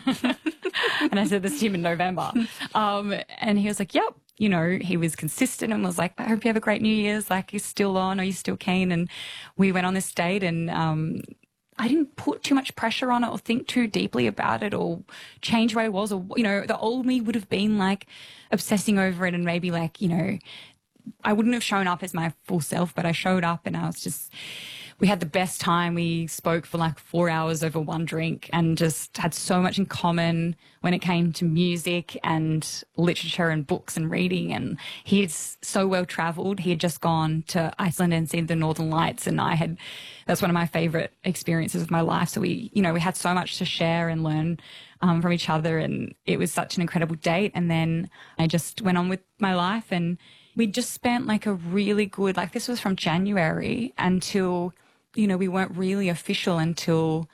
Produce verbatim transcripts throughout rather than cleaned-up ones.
And I said this to him in November. Um, and he was like, yep. You know, he was consistent and was like, I hope you have a great New Year's. Like, you're still on, are you still keen? And we went on this date, and um, I didn't put too much pressure on it or think too deeply about it or change where I was. Or, you know, the old me would have been like obsessing over it, and maybe like, you know, I wouldn't have shown up as my full self, but I showed up and I was just, we had the best time. We spoke for like four hours over one drink and just had so much in common when it came to music and literature and books and reading. And he's so well traveled. He had just gone to Iceland and seen the Northern Lights, and I had, that's one of my favorite experiences of my life. So we, you know, we had so much to share and learn um, from each other, and it was such an incredible date. And then I just went on with my life, and we just spent like a really good, like this was from January until, you know, we weren't really official until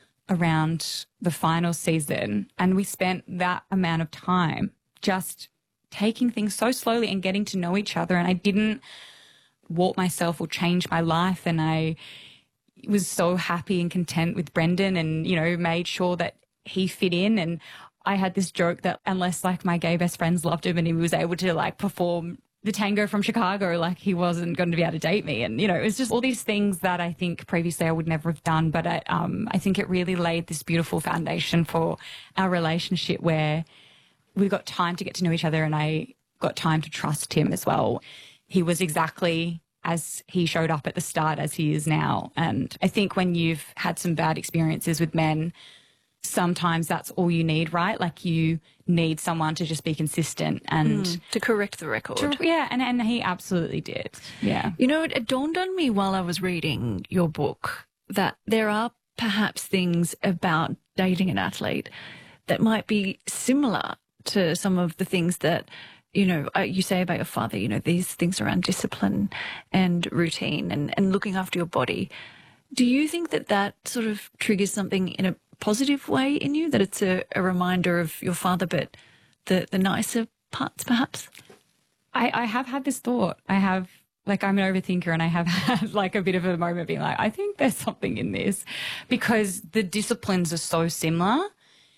around the final season. And we spent that amount of time just taking things so slowly and getting to know each other. And I didn't warp myself or change my life. And I was so happy and content with Brendan, and, you know, made sure that he fit in. And I had this joke that unless like my gay best friends loved him and he was able to like perform the tango from Chicago, like he wasn't going to be able to date me. And, you know, it was just all these things that I think previously I would never have done. But I, um, I think it really laid this beautiful foundation for our relationship where we got time to get to know each other, and I got time to trust him as well. He was exactly as he showed up at the start as he is now. And I think when you've had some bad experiences with men, sometimes that's all you need, right? Like you need someone to just be consistent and mm, to correct the record. To, yeah, and, and he absolutely did. Yeah. You know, it, it dawned on me while I was reading your book that there are perhaps things about dating an athlete that might be similar to some of the things that, you know, uh, you say about your father, you know, these things around discipline and routine and, and looking after your body. Do you think that that sort of triggers something in a positive way in you, that it's a, a reminder of your father, but the, the nicer parts perhaps? I, I have had this thought. I have, like, I'm an overthinker, and I have had like a bit of a moment being like, I think there's something in this, because the disciplines are so similar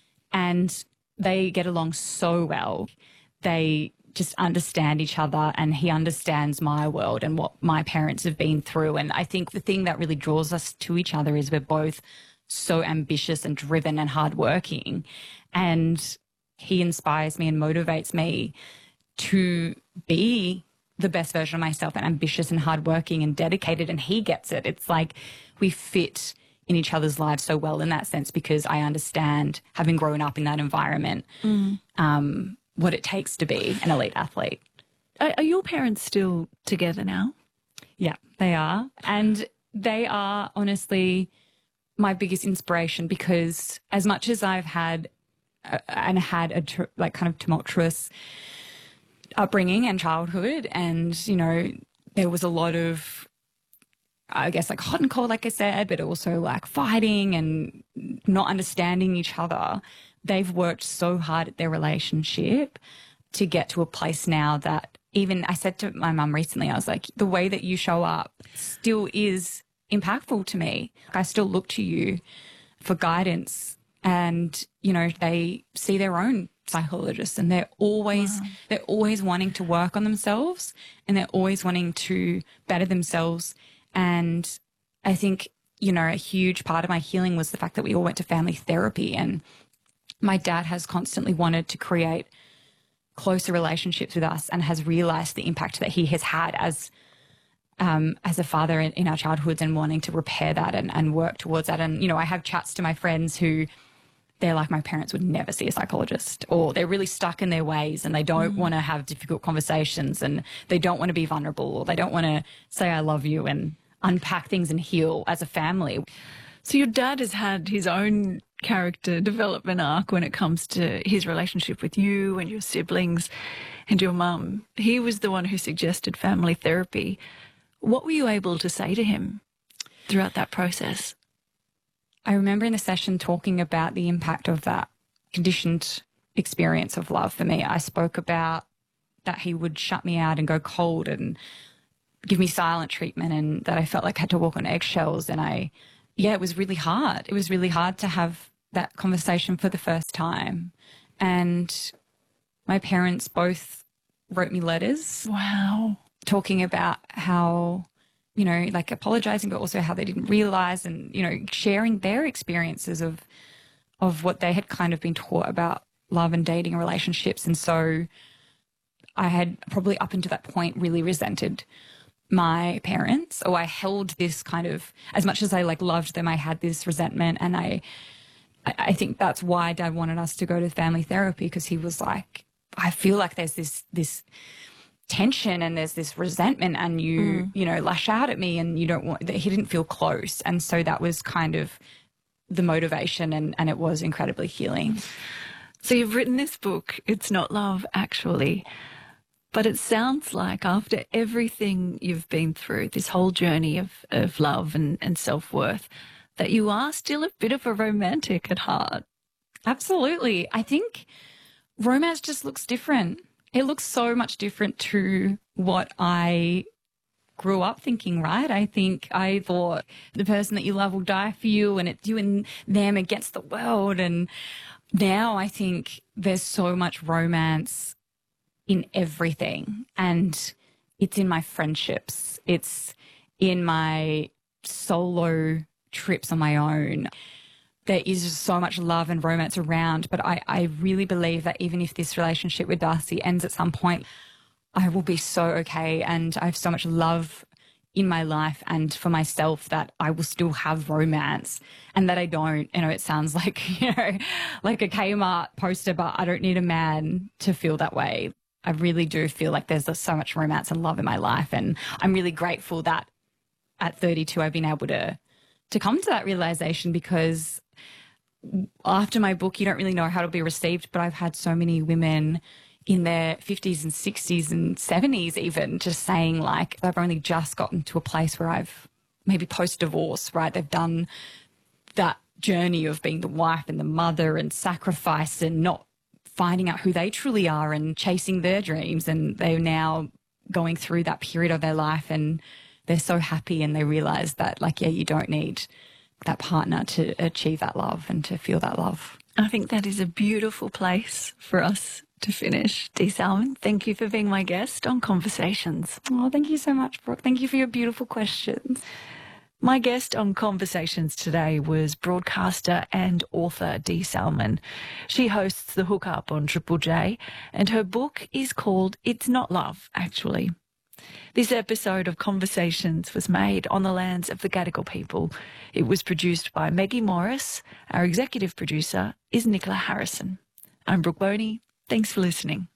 and they get along so well. They just understand each other, and he understands my world and what my parents have been through. And I think the thing that really draws us to each other is we're both so ambitious and driven and hardworking, and he inspires me and motivates me to be the best version of myself, and ambitious and hardworking and dedicated, and he gets it. It's like we fit in each other's lives so well in that sense, because I understand, having grown up in that environment, mm. um, what it takes to be an elite athlete. Are, are your parents still together now? Yeah, they are. And they are honestly my biggest inspiration, because as much as I've had uh, and had a tr- like kind of tumultuous upbringing and childhood, and, you know, there was a lot of, I guess, like hot and cold, like I said, but also like fighting and not understanding each other. They've worked so hard at their relationship to get to a place now that, even I said to my mum recently, I was like, the way that you show up still is impactful to me. I still look to you for guidance, and, you know, they see their own psychologists, and they're always, wow. they're always wanting to work on themselves, and they're always wanting to better themselves. And I think, you know, a huge part of my healing was the fact that we all went to family therapy, and my dad has constantly wanted to create closer relationships with us, and has realized the impact that he has had as um, as a father in, in our childhoods, and wanting to repair that and, and work towards that. And, you know, I have chats to my friends who they're like, my parents would never see a psychologist, or they're really stuck in their ways and they don't mm. want to have difficult conversations, and they don't want to be vulnerable, or they don't want to say, I love you, and unpack things and heal as a family. So your dad has had his own character development arc when it comes to his relationship with you and your siblings and your mum. He was the one who suggested family therapy. What were you able to say to him throughout that process? I remember in the session talking about the impact of that conditioned experience of love for me. I spoke about that he would shut me out and go cold and give me silent treatment, and that I felt like I had to walk on eggshells. And I, yeah, it was really hard. It was really hard to have that conversation for the first time. And my parents both wrote me letters. Wow. Talking about how, you know, like apologizing, but also how they didn't realize, and, you know, sharing their experiences of, of what they had kind of been taught about love and dating and relationships. And so I had probably up until that point really resented my parents, or I held this kind of, as much as I like loved them, I had this resentment. And I, I think that's why Dad wanted us to go to family therapy, because he was like, I feel like there's this, this tension and there's this resentment, and you, mm. you know, lash out at me and you don't want, that he didn't feel close. And so that was kind of the motivation, and, and it was incredibly healing. So you've written this book, It's Not Love, actually. But it sounds like after everything you've been through, this whole journey of, of love and, and self-worth, that you are still a bit of a romantic at heart. Absolutely. I think romance just looks different. It looks so much different to what I grew up thinking, right? I think I thought the person that you love will die for you, and it's you and them against the world. And now I think there's so much romance in everything, and it's in my friendships. It's in my solo trips on my own. There is just so much love and romance around, but I, I really believe that even if this relationship with Darcy ends at some point, I will be so okay, and I have so much love in my life and for myself that I will still have romance, and that I don't, you know, it sounds like, you know, like a Kmart poster, but I don't need a man to feel that way. I really do feel like there's so much romance and love in my life, and I'm really grateful that at thirty-two I've been able to to come to that realization, because after my book, you don't really know how it'll be received, but I've had so many women in their fifties and sixties and seventies even just saying, like, I've only just gotten to a place where I've maybe post-divorce, right? They've done that journey of being the wife and the mother and sacrifice and not finding out who they truly are and chasing their dreams, and they're now going through that period of their life, and they're so happy, and they realize that, like, yeah, you don't need that partner to achieve that love and to feel that love. I think that is a beautiful place for us to finish. Dee Salmon, thank you for being my guest on Conversations. Oh, thank you so much, Brooke. Thank you for your beautiful questions. My guest on Conversations today was broadcaster and author Dee Salmon. She hosts The Hookup on Triple J, and her book is called It's Not Love, actually. This episode of Conversations was made on the lands of the Gadigal people. It was produced by Maggie Morris. Our executive producer is Nicola Harrison. I'm Brooke Boney. Thanks for listening.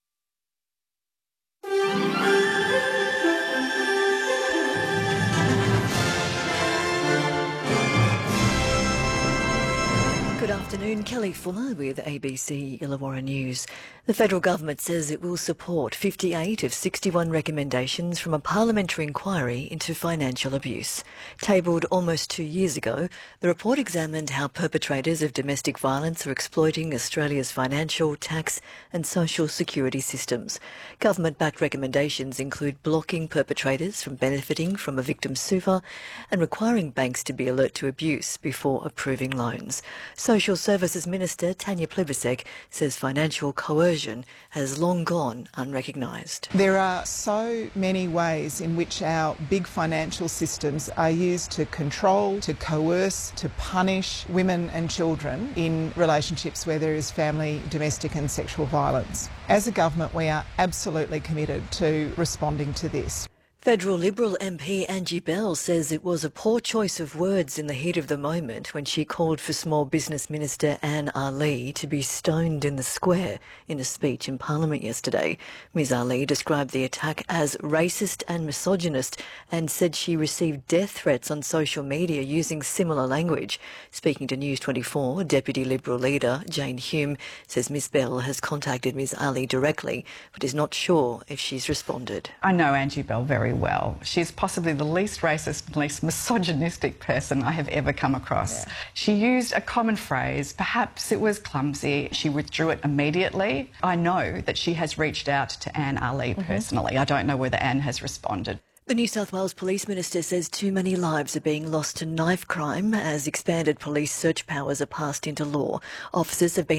Good afternoon, Kelly Fuller with A B C Illawarra News. The federal government says it will support fifty-eight of sixty-one recommendations from a parliamentary inquiry into financial abuse. Tabled almost two years ago, the report examined how perpetrators of domestic violence are exploiting Australia's financial, tax and social security systems. Government-backed recommendations include blocking perpetrators from benefiting from a victim's S U V A and requiring banks to be alert to abuse before approving loans. Social Services Minister Tanya Plibersek says financial coercion has long gone unrecognised. There are so many ways in which our big financial systems are used to control, to coerce, to punish women and children in relationships where there is family, domestic and sexual violence. As a government, we are absolutely committed to responding to this. Federal Liberal M P Angie Bell says it was a poor choice of words in the heat of the moment when she called for Small Business Minister Anne Ali to be stoned in the square in a speech in Parliament yesterday. Ms Ali described the attack as racist and misogynist and said she received death threats on social media using similar language. Speaking to News twenty-four, Deputy Liberal leader Jane Hume says Ms Bell has contacted Ms Ali directly but is not sure if she's responded. I know Angie Bell very well. She's possibly the least racist and least misogynistic person I have ever come across. Yeah. She used a common phrase, perhaps it was clumsy, she withdrew it immediately. I know that she has reached out to Anne Ali mm-hmm. personally. I don't know whether Anne has responded. The New South Wales Police Minister says too many lives are being lost to knife crime as expanded police search powers are passed into law. Officers have been